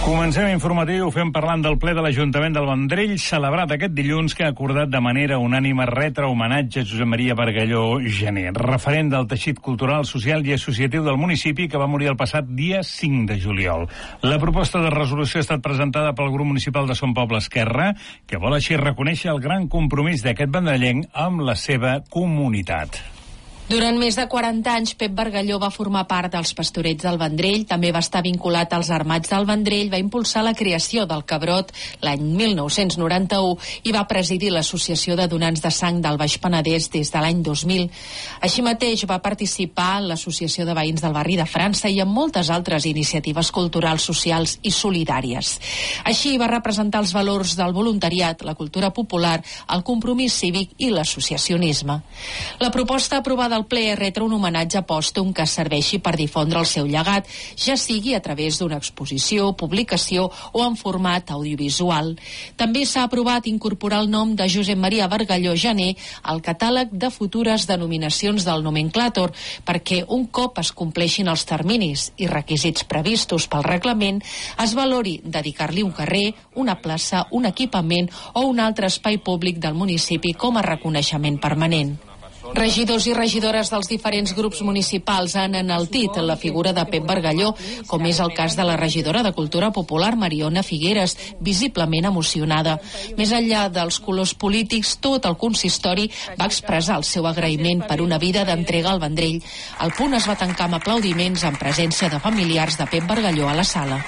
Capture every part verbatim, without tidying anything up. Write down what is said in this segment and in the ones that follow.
Comencem informatiu, fem parlant del ple de l'Ajuntament del Vendrell, celebrat aquest dilluns, que ha acordat de manera unànime retre homenatge a Josep Maria Bargalló Gener, referent del teixit cultural, social i associatiu del municipi, que va morir el passat dia cinc de juliol. La proposta de resolució ha estat presentada pel grup municipal de Son Poble Esquerra, que vol així reconèixer el gran compromís d'aquest vendrellenc amb la seva comunitat. Durant més de quaranta anys, Pep Bargalló va formar part dels Pastorets del Vendrell, també va estar vinculat als Armats del Vendrell, va impulsar la creació del Cabrot l'any mil nou-cents noranta-u i va presidir l'Associació de Donants de Sang del Baix Penedès des de l'any dos mil. Així mateix va participar en l'Associació de Veïns del Barri de França i en moltes altres iniciatives culturals, socials i solidàries. Així va representar els valors del voluntariat, la cultura popular, el compromís cívic i l'associacionisme. La proposta aprovada del ple és retre un homenatge pòstum que serveixi per difondre el seu llegat, ja sigui a través d'una exposició, publicació o en format audiovisual. També s'ha aprovat incorporar el nom de Josep Maria Bargalló Gener al catàleg de futures denominacions del nomenclàtor, perquè un cop es compleixin els terminis i requisits previstos pel reglament, es valori dedicar-li un carrer, una plaça, un equipament o un altre espai públic del municipi com a reconeixement permanent. Regidors i regidores dels diferents grups municipals han enaltit la figura de Pep Bargalló, com és el cas de la regidora de Cultura Popular, Mariona Figueres, visiblement emocionada. Més enllà dels colors polítics, tot el consistori va expressar el seu agraïment per una vida d'entrega al Vendrell. El punt es va tancar amb aplaudiments en presència de familiars de Pep Bargalló a la sala.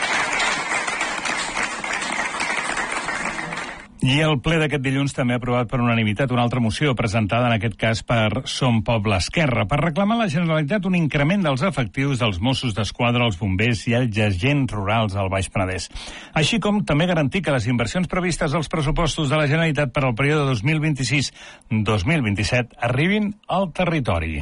I el ple d'aquest dilluns també ha aprovat per unanimitat una altra moció presentada en aquest cas per Som Poble Esquerra per reclamar a la Generalitat un increment dels efectius dels Mossos d'Esquadra, els bombers i els agents rurals al Baix Penedès. Així com també garantir que les inversions previstes als pressupostos de la Generalitat per al període dos mil vint-i-sis dos mil vint-i-set arribin al territori.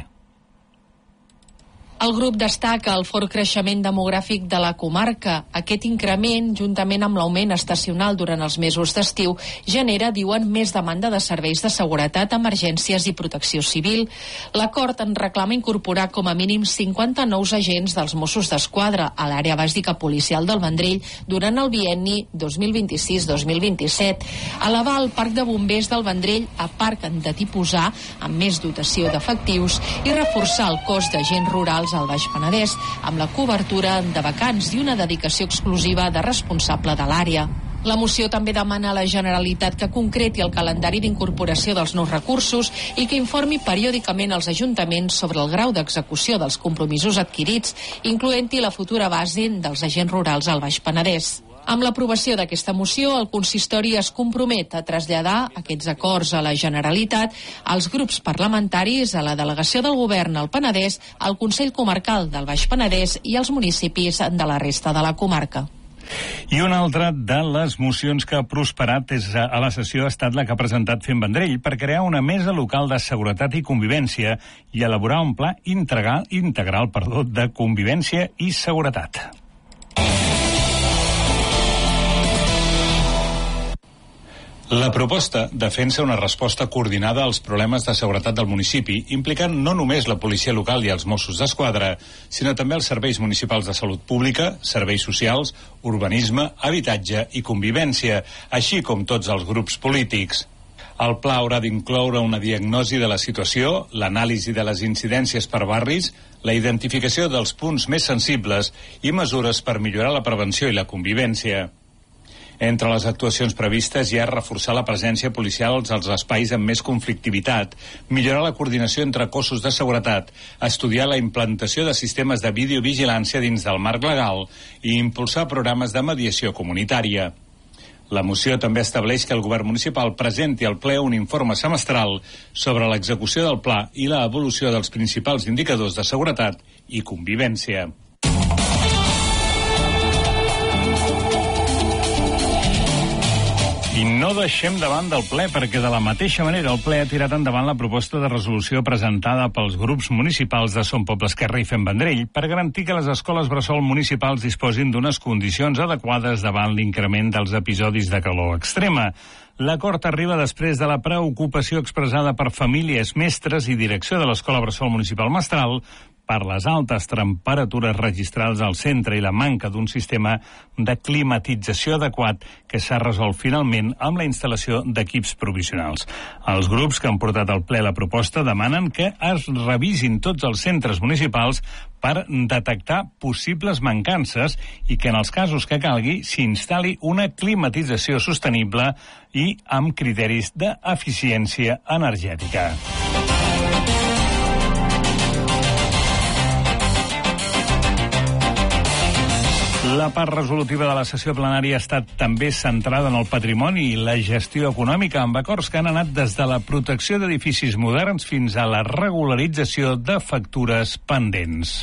El grup destaca el fort creixement demogràfic de la comarca. Aquest increment, juntament amb l'augment estacional durant els mesos d'estiu, genera, diuen, més demanda de serveis de seguretat, emergències i protecció civil. L'acord en reclama incorporar com a mínim cinquanta nous agents dels Mossos d'Esquadra a l'àrea bàsica policial del Vendrell durant el bienni dos mil vint-i-sis dos mil vint-i-set. Elevar el parc de bombers del Vendrell a parc de tipus A, amb més dotació d'efectius, i reforçar el cos d'agents rurals al Baix Penedès, amb la cobertura de vacants i una dedicació exclusiva de responsable de l'àrea. La moció també demana a la Generalitat que concreti el calendari d'incorporació dels nous recursos i que informi periòdicament als ajuntaments sobre el grau d'execució dels compromisos adquirits, incloent-hi la futura base dels agents rurals al Baix Penedès. Amb l'aprovació d'aquesta moció, el consistori es compromet a traslladar aquests acords a la Generalitat, als grups parlamentaris, a la delegació del govern al Penedès, al Consell Comarcal del Baix Penedès i als municipis de la resta de la comarca. I una altra de les mocions que ha prosperat és a la sessió ha estat la que ha presentat Fem Vendrell per crear una mesa local de seguretat i convivència i elaborar un pla integral, integral perdó, de convivència i seguretat. La proposta defensa una resposta coordinada als problemes de seguretat del municipi, implicant no només la policia local i els Mossos d'Esquadra, sinó també els serveis municipals de salut pública, serveis socials, urbanisme, habitatge i convivència, així com tots els grups polítics. El pla haurà d'incloure una diagnosi de la situació, l'anàlisi de les incidències per barris, la identificació dels punts més sensibles i mesures per millorar la prevenció i la convivència. Entre les actuacions previstes hi ha reforçar la presència policial als espais amb més conflictivitat, millorar la coordinació entre cossos de seguretat, estudiar la implantació de sistemes de videovigilància dins del marc legal i impulsar programes de mediació comunitària. La moció també estableix que el govern municipal presenti al ple un informe semestral sobre l'execució del pla i l'evolució dels principals indicadors de seguretat i convivència. I no deixem davant del ple, perquè de la mateixa manera el ple ha tirat endavant la proposta de resolució presentada pels grups municipals de Som Poble Esquerra i Fem Vendrell per garantir que les escoles bressol municipals disposin d'unes condicions adequades davant l'increment dels episodis de calor extrema. L'acord arriba després de la preocupació expressada per famílies, mestres i direcció de l'Escola Bressol Municipal Mestral per les altes temperatures registrades al centre i la manca d'un sistema de climatització adequat que s'ha resolt finalment amb la instal·lació d'equips provisionals. Els grups que han portat al ple la proposta demanen que es revisin tots els centres municipals per detectar possibles mancances i que en els casos que calgui s'instal·li una climatització sostenible i amb criteris d'eficiència energètica. La part resolutiva de la sessió plenària ha estat també centrada en el patrimoni i la gestió econòmica, amb acords que han anat des de la protecció d'edificis moderns fins a la regularització de factures pendents.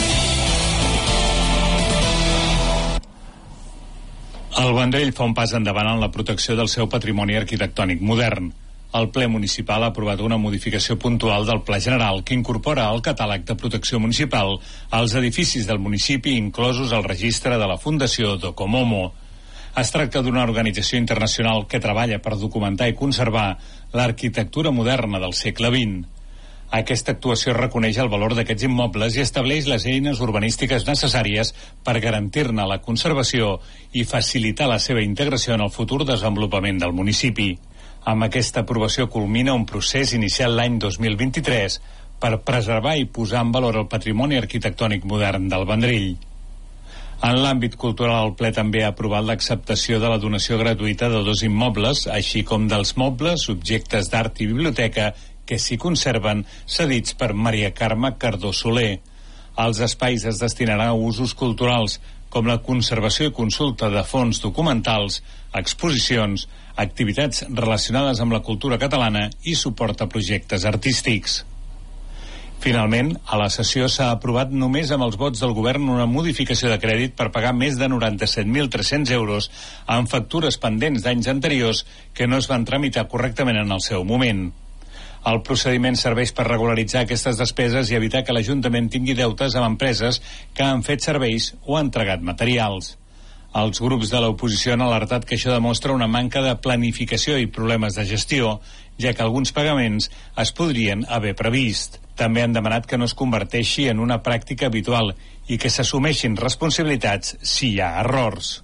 El Vendrell fa un pas endavant en la protecció del seu patrimoni arquitectònic modern. El ple municipal ha aprovat una modificació puntual del Pla General que incorpora al catàleg de protecció municipal els edificis del municipi inclosos al registre de la Fundació Docomomo. Es tracta d'una organització internacional que treballa per documentar i conservar l'arquitectura moderna del segle vint. Aquesta actuació reconeix el valor d'aquests immobles i estableix les eines urbanístiques necessàries per garantir-ne la conservació i facilitar la seva integració en el futur desenvolupament del municipi. Amb aquesta aprovació culmina un procés iniciat l'any dos mil vint-i-tres per preservar i posar en valor el patrimoni arquitectònic modern del Vendrell. En l'àmbit cultural, el ple també ha aprovat l'acceptació de la donació gratuïta de dos immobles, així com dels mobles, objectes d'art i biblioteca que s'hi conserven, cedits per Maria Carme Cardó Soler. Els espais es destinaran a usos culturals, com la conservació i consulta de fons documentals, exposicions, activitats relacionades amb la cultura catalana i suport a projectes artístics. Finalment, a la sessió s'ha aprovat només amb els vots del govern una modificació de crèdit per pagar més de noranta-set mil tres-cents euros en factures pendents d'anys anteriors que no es van tramitar correctament en el seu moment. El procediment serveix per regularitzar aquestes despeses i evitar que l'Ajuntament tingui deutes amb empreses que han fet serveis o han entregat materials. Els grups de l'oposició han alertat que això demostra una manca de planificació i problemes de gestió, ja que alguns pagaments es podrien haver previst. També han demanat que no es converteixi en una pràctica habitual i que s'assumeixin responsabilitats si hi ha errors.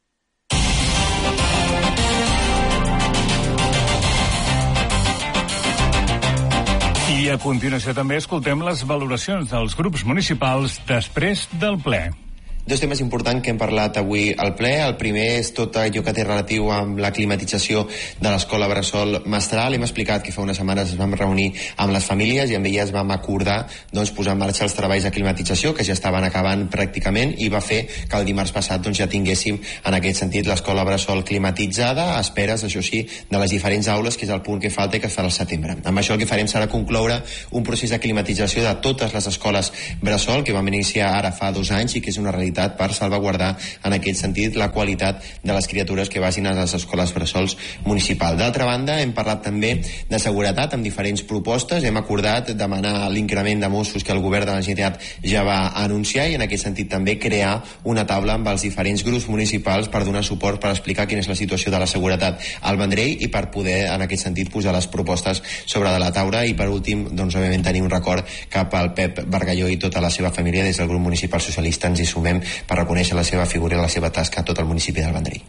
I a continuació també escoltem les valoracions dels grups municipals després del ple. Dos temes importants que hem parlat avui al ple. El primer és tot allò que té relatiu amb la climatització de l'escola Bressol Mestral. Hem explicat que fa unes setmanes ens vam reunir amb les famílies i amb elles vam acordar doncs, posar en marxa els treballs de climatització que ja estaven acabant pràcticament i va fer que el dimarts passat doncs, ja tinguéssim en aquest sentit l'escola Bressol climatitzada a esperes, això sí, de les diferents aules, que és el punt que falta i que es farà al setembre. Amb això el que farem serà concloure un procés de climatització de totes les escoles Bressol que vam iniciar ara fa dos anys i que és una realitat per salvaguardar en aquest sentit la qualitat de les criatures que vagin a les escoles bressols municipals. D'altra banda, hem parlat també de seguretat amb diferents propostes. Hem acordat demanar l'increment de Mossos que el govern de la Generalitat ja va anunciar i en aquest sentit també crear una taula amb els diferents grups municipals per donar suport, per explicar quina és la situació de la seguretat al Vendrell i per poder en aquest sentit posar les propostes sobre de la taula i per últim, doncs òbviament tenir un record cap al Pep Bargalló i tota la seva família. Des del grup municipal socialista ens hi sumem per reconèixer la seva figura i la seva tasca a tot el municipi del Vendrell.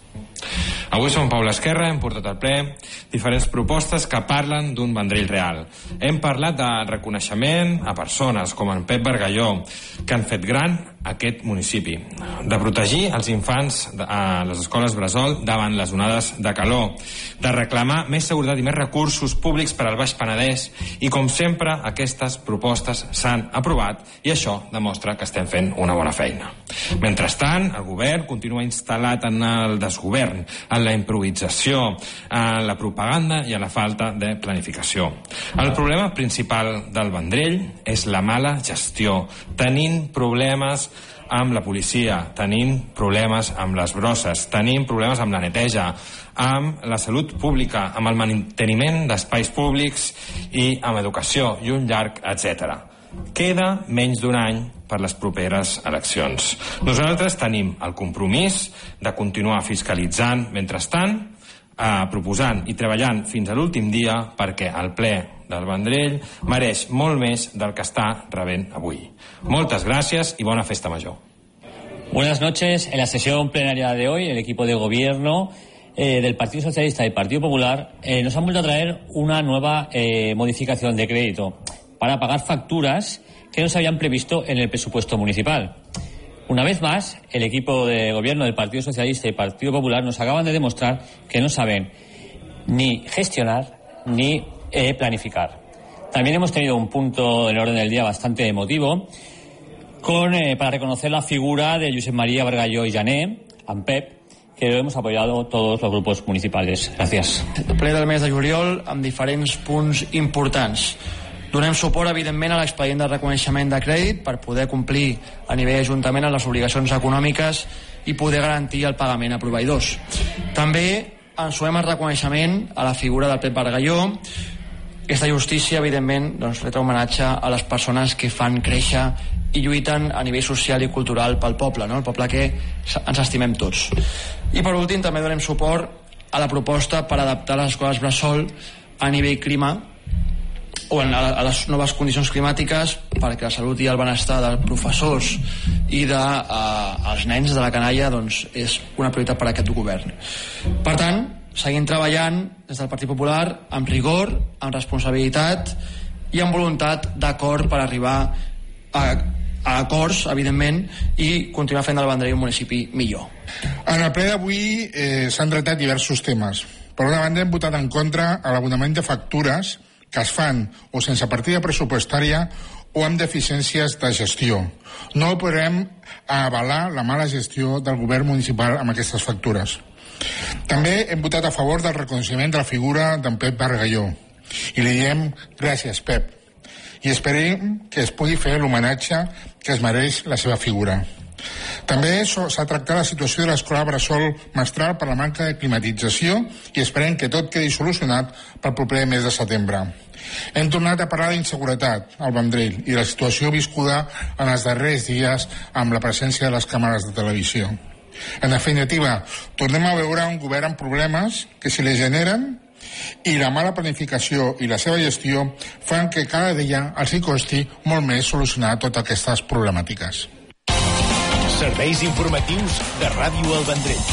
Avui som Pau l'Esquerra, hem portat al ple diferents propostes que parlen d'un Vendrell real. Hem parlat de reconeixement a persones com en Pep Bargalló, que han fet gran aquest municipi, de protegir els infants a les escoles Bressol davant les onades de calor, de reclamar més seguretat i més recursos públics per al Baix Penedès i, com sempre, aquestes propostes s'han aprovat i això demostra que estem fent una bona feina. Mentrestant, el govern continua instal·lat en el desgovern, en la improvisació, en la propaganda i en la falta de planificació. El problema principal del Vendrell és la mala gestió, tenint problemes amb la policia, tenim problemes amb les brosses, tenim problemes amb la neteja, amb la salut pública, amb el manteniment d'espais públics i amb educació i un llarg etcètera. Queda menys d'un any per les properes eleccions. Nosaltres tenim el compromís de continuar fiscalitzant, mentrestant, eh, proposant i treballant fins a l'últim dia perquè el ple del Vendrell mereix molt més del que està rebent avui. Moltes gràcies i bona festa major. Buenas noches. En la sesión plenaria de hoy, el equipo de gobierno eh, del Partido Socialista y Partido Popular eh, nos han vuelto a traer una nueva eh, modificación de crédito para pagar facturas que no se habían previsto en el presupuesto municipal. Una vez más, el equipo de gobierno del Partido Socialista y Partido Popular nos acaban de demostrar que no saben ni gestionar ni eh, planificar. También hemos tenido un punto en el orden del día bastante emotivo con, eh, para reconocer la figura de Josep María Bargalló i Jané, en Pep, que lo hemos apoyado todos los grupos municipales. Gràcies. Ple del mes de juliol amb diferents punts importants. Donem suport, evidentment, a l'expedient de reconeixement de crèdit per poder complir a nivell ajuntament amb les obligacions econòmiques i poder garantir el pagament a proveïdors. També ens sumem al reconeixement a la figura del Pep Bargalló. Aquesta justícia, evidentment, doncs, retre homenatge a les persones que fan créixer i lluiten a nivell social i cultural pel poble, no? El poble que ens estimem tots. I per últim també donem suport a la proposta per adaptar les escoles bressol a nivell clima o a les noves condicions climàtiques perquè la salut i el benestar dels professors i dels eh, nens de la canalla doncs, és una prioritat per a aquest govern. Per tant, seguim treballant des del Partit Popular amb rigor, amb responsabilitat i amb voluntat d'acord per arribar a, a acords, evidentment, i continuar fent del Vendrell un municipi millor. En el ple d'avui eh, s'han tractat diversos temes. Per una banda, hem votat en contra a l'abonament de factures que es fan o sense partida pressupostària o amb deficiències de gestió. No podrem avalar la mala gestió del govern municipal amb aquestes factures. També hem votat a favor del reconeixement de la figura d'en Pep Bargalló i li diem gràcies, Pep, i esperem que es pugui fer l'homenatge que es mereix la seva figura. També s'ha tractat la situació de l'escola bressol Mestral per la manca de climatització i esperem que tot quedi solucionat pel proper mes de setembre. Hem tornat a parlar d'inseguretat al Vendrell i de la situació viscuda en els darrers dies amb la presència de les càmeres de televisió. En definitiva, tornem a veure un govern amb problemes que se li generen i la mala planificació i la seva gestió fan que cada dia els hi costi molt més solucionar totes aquestes problemàtiques. Serveis informatius de Ràdio El Vendrell.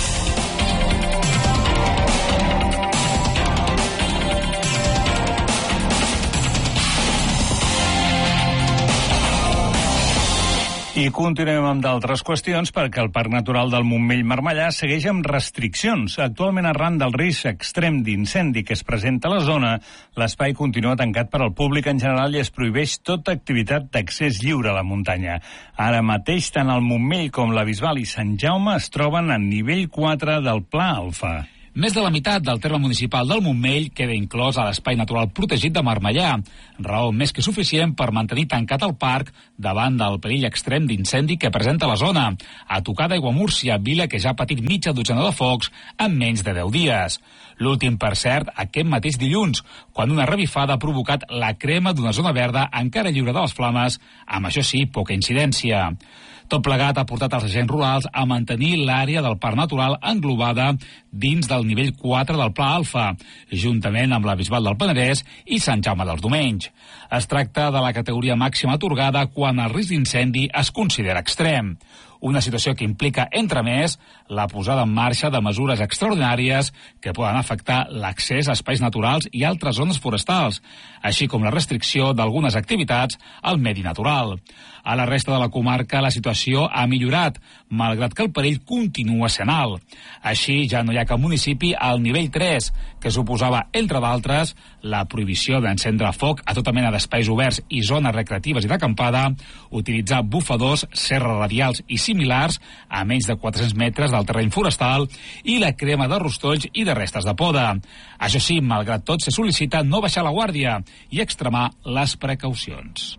I continuem amb d'altres qüestions perquè el Parc Natural del Montmell-Marmellà segueix amb restriccions. Actualment, arran del risc extrem d'incendi que es presenta a la zona, l'espai continua tancat per al públic en general i es prohibeix tota activitat d'accés lliure a la muntanya. Ara mateix, tant el Montmell com la Bisbal i Sant Jaume es troben en nivell quatre del Pla Alfa. Més de la meitat del terme municipal del Montmell queda inclòs a l'espai natural protegit de Marmellà, raó més que suficient per mantenir tancat el parc davant del perill extrem d'incendi que presenta la zona, a tocar d'Aiguamúrcia, vila que ja ha patit mitja dotzena de focs en menys de deu dies. L'últim, per cert, aquest mateix dilluns, quan una revifada ha provocat la crema d'una zona verda encara lliure de les flames, amb això sí, poca incidència. Tot plegat ha portat els agents rurals a mantenir l'àrea del parc natural englobada dins del nivell quatre del Pla Alfa, juntament amb la Bisbal del Penedès i Sant Jaume dels Domenys. Es tracta de la categoria màxima atorgada quan el risc d'incendi es considera extrem. Una situació que implica, entre més, la posada en marxa de mesures extraordinàries que poden afectar l'accés a espais naturals i altres zones forestals, així com la restricció d'algunes activitats al medi natural. A la resta de la comarca la situació ha millorat, malgrat que el perill continua sent alt. Així ja no hi ha cap municipi al nivell tres, que suposava, entre d'altres, la prohibició d'encendre foc a tota mena d'espais oberts i zones recreatives i d'acampada, utilitzar bufadors, serres radials i similars a menys de quatre-cents metres del terreny forestal i la crema de rostolls i de restes de poda. Això sí, malgrat tot, se sol·licita no baixar la guàrdia i extremar les precaucions.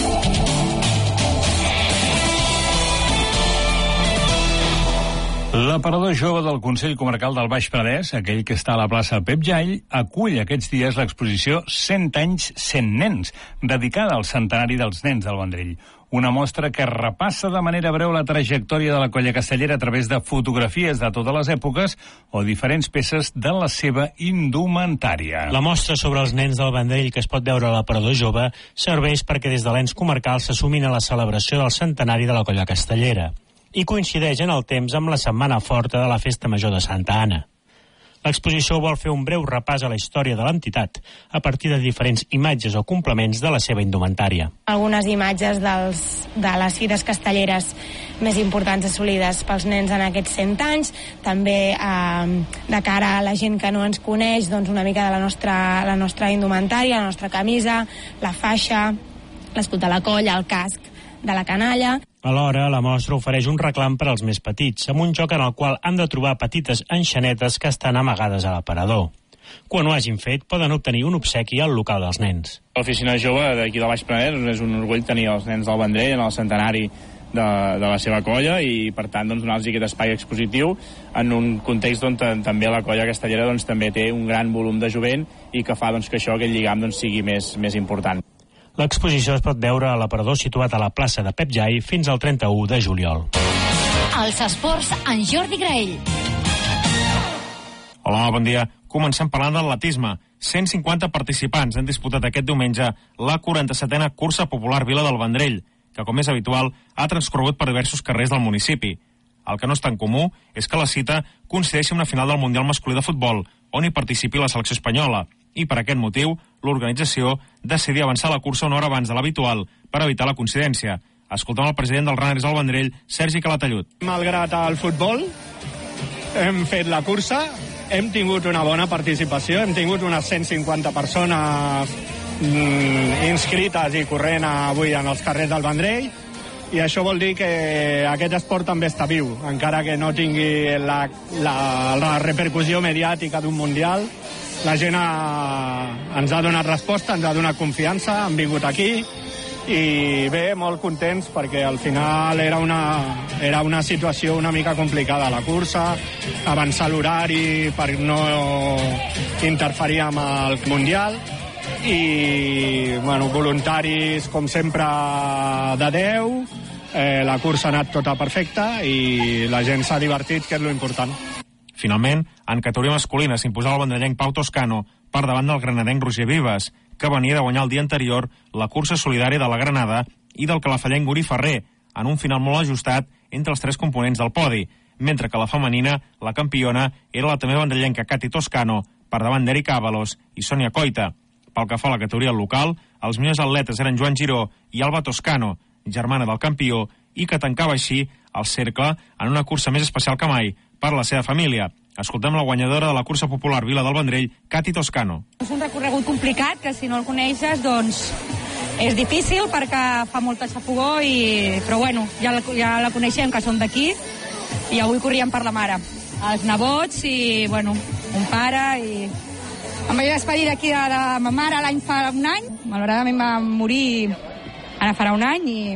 La L'aparador jove del Consell Comarcal del Baix Penedès, aquell que està a la plaça Pep Jall, acull aquests dies l'exposició cent anys, cent nens, dedicada al centenari dels nens del Vendrell. Una mostra que repassa de manera breu la trajectòria de la colla castellera a través de fotografies de totes les èpoques o diferents peces de la seva indumentària. La mostra sobre els nens del Vendrell que es pot veure a l'aparador jove serveix perquè des de l'ens comarcal s'assumin a la celebració del centenari de la colla castellera i coincideix en el temps amb la Setmana Forta de la Festa Major de Santa Anna. L'exposició vol fer un breu repàs a la història de l'entitat a partir de diferents imatges o complements de la seva indumentària. Algunes imatges dels, de les fites castelleres més importants assolides pels nens en aquests cent anys, també eh, de cara a la gent que no ens coneix, doncs una mica de la nostra, la nostra indumentària, la nostra camisa, la faixa, l'escut de la colla, el casc de la canalla. Alhora, la mostra ofereix un reclam per als més petits, amb un joc en el qual han de trobar petites enxanetes que estan amagades a l'aparador. Quan ho hagin fet, poden obtenir un obsequi al local dels nens. L'oficina jove d'aquí del Baix Penedès és un orgull tenir els nens del Vendrell en el centenari de, de la seva colla i, per tant, doncs, donar-los aquest espai expositiu en un context on també la colla castellera doncs, també té un gran volum de jovent i que fa doncs, que això, aquest lligam, doncs, sigui més, més important. L'exposició es pot veure a l'aparador situat a la plaça de Pep Jall fins al trenta-u de juliol. Els esports en Jordi Graell. Hola, bon dia. Comencem parlant d'atletisme. cent cinquanta participants han disputat aquest diumenge la quaranta-setena cursa popular Vila del Vendrell, que, com és habitual, ha transcorregut per diversos carrers del municipi. El que no és tan comú és que la cita coincideixi amb una final del Mundial masculí de futbol, on hi participi la selecció espanyola, i per aquest motiu l'organització decidí avançar la cursa una hora abans de l'habitual per evitar la coincidència. Escoltem el president del Runners al Vendrell, Sergi Calatallut. Malgrat el futbol, hem fet la cursa, hem tingut una bona participació, hem tingut unes cent cinquanta persones mm, inscrites i corrent avui en els carrers del Vendrell, i això vol dir que aquest esport també està viu, encara que no tingui la, la, la repercussió mediàtica d'un mundial. La gent ha, ens ha donat resposta, ens ha donat confiança, han vingut aquí i bé, molt contents perquè al final era una, era una situació una mica complicada la cursa, avançar l'horari per no interferir amb el Mundial i bueno, voluntaris com sempre de deu, eh, la cursa ha anat tota perfecta i la gent s'ha divertit, que és lo important. Finalment, en categoria masculina s'imposava el vendrellenc Pau Toscano per davant del granadenc Roger Vives, que venia de guanyar el dia anterior la cursa solidària de la Granada i del calafallenc Uri Ferrer, en un final molt ajustat entre els tres components del podi, mentre que la femenina, la campiona, era la també vendrellenca Cati Toscano, per davant d'Eric Ábalos i Sònia Coita. Pel que fa a la categoria local, els millors atletes eren Joan Giró i Alba Toscano, germana del campió, i que tancava així el cercle en una cursa més especial que mai per la seva família. Escoltem la guanyadora de la cursa popular Vila del Vendrell, Cati Toscano. És un recorregut complicat, que si no el coneixes, doncs és difícil perquè fa molta xafogó, i... però bueno, ja la, ja la coneixem, que som d'aquí, i avui corríem per la mare. Els nebots i, bueno, un pare i... Em vaig despedir d'aquí de, de ma mare l'any fa un any, malauradament va morir ara farà un any, i,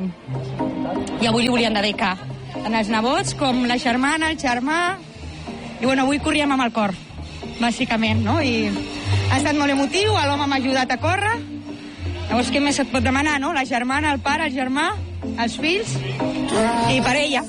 i avui li volien dedicar tant els nebots com la germana, el germà, i bueno, avui corríem amb el cor, bàsicament, no? I ha estat molt emotiu, l'home m'ha ajudat a córrer, llavors què més et pot demanar, no? La germana, el pare, el germà, els fills, i per ella.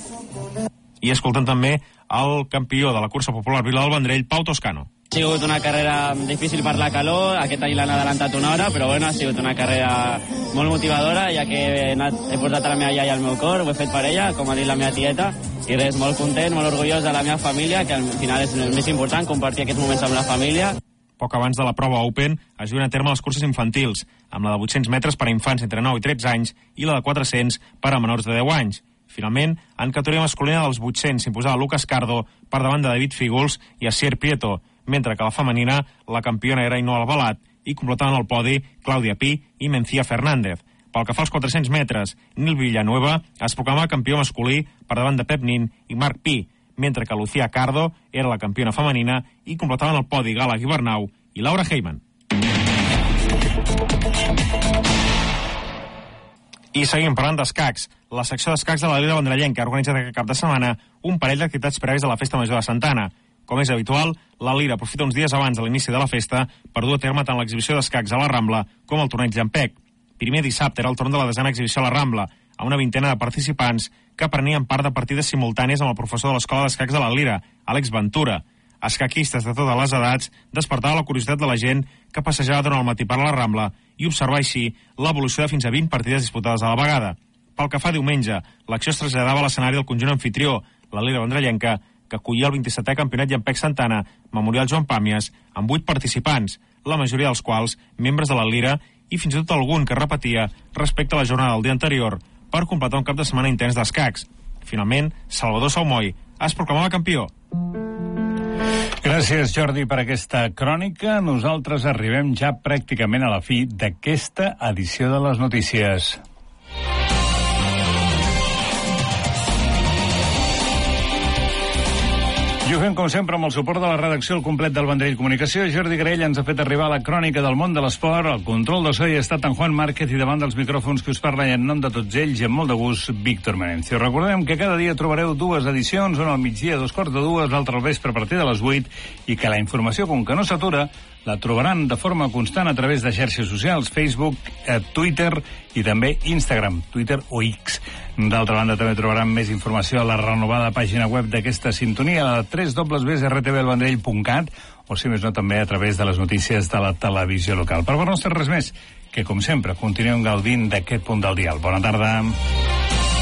I escoltant també el campió de la cursa popular Vila del Vendrell, Pau Toscano. Ha sigut una carrera difícil per la calor, aquest any l'han adelantat una hora, però bueno, ha sigut una carrera molt motivadora, ja que he, anat, he portat a la meva iaia al meu cor, ho he fet per ella, com ha dit la meva tieta, i res, molt content, molt orgullós de la meva família, que al final és el més important, compartir aquests moments amb la família. Poc abans de la prova Open es duen a terme les curses infantils, amb la de vuit-cents metres per a infants entre nou i tretze anys i la de quatre-cents per a menors de deu anys. Finalment, en categoria masculina dels vuit-cents s'imposava Lucas Cardo per davant de David Fígols i Asier Prieto, mentre que la femenina, la campiona era Ainhoa Albalat i completaven el podi Clàudia Pi i Mencía Fernández. Pel que fa als quatre-cents metres, Nil Villanueva es proclama campió masculí per davant de Pep Nin i Marc Pi, mentre que Lucía Cardo era la campiona femenina i completaven el podi Gala Guibernau i Laura Heyman. I seguim parlant d'escacs. La secció d'escacs de la Lira Vendrellenca ha organitzat aquest cap de setmana un parell d'activitats prèvies a la Festa Major de Santa Anna. Com és habitual, la Lira aprofita uns dies abans de l'inici de la festa per dur a terme tant l'exhibició d'escacs a la Rambla com el torneig Llampec. Primer dissabte era el torn de la desena exhibició a la Rambla, a una vintena de participants que prenien part de partides simultànies amb el professor de l'Escola d'Escacs de la Lira, Àlex Ventura. Escaquistes de totes les edats despertava la curiositat de la gent que passejava durant el matí per la Rambla i observar així l'evolució de fins a vint partides disputades a la vegada. Pel que fa diumenge, l'acció es traslladava a l'escenari del conjunt anfitrió, la Lira Vendrellenca, que acollia el vint-i-setè Campionat Llampec Santana, Memorial Joan Pàmies, amb vuit participants, la majoria dels quals membres de la Lira i fins i tot algun que repetia respecte a la jornada del dia anterior per completar un cap de setmana intens d'escacs. Finalment, Salvador Saumoy es proclamava campió. Gràcies, Jordi, per aquesta crònica. Nosaltres arribem ja pràcticament a la fi d'aquesta edició de les notícies. I ho fem, com sempre, amb el suport de la redacció al complet del Vendrell Comunicació. Jordi Graell ens ha fet arribar la crònica del món de l'esport. El control de so hi ha estat en Juan Márquez i davant dels micròfons que us parla i en nom de tots ells i amb molt de gust, Víctor Merencio. Recordem que cada dia trobareu dues edicions, una al migdia a dos quarts de dues, l'altra al vespre a partir de les vuit, i que la informació, com que no s'atura, la trobaran de forma constant a través de xarxes socials, Facebook, eh, Twitter i també Instagram, Twitter o X. D'altra banda, també trobaran més informació a la renovada pàgina web d'aquesta sintonia, la w w w punt r t v el vendrell punt cat, o si més no també a través de les notícies de la televisió local. Per no ser res més, que com sempre continuem gaudint d'aquest punt del dial. Bona tarda.